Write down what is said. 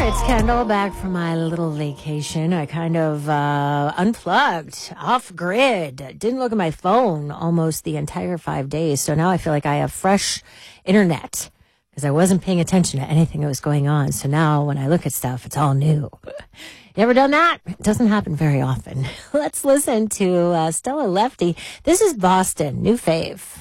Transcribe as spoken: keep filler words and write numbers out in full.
It's Kendall back from my little vacation. I kind of uh, unplugged, off grid, didn't look at my phone almost the entire five days. So now I feel like I have fresh internet because I wasn't paying attention to anything that was going on. So now when I look at stuff, it's all new. You ever done that? It doesn't happen very often. Let's listen to uh, Stella Lefty. This is Boston, new fave.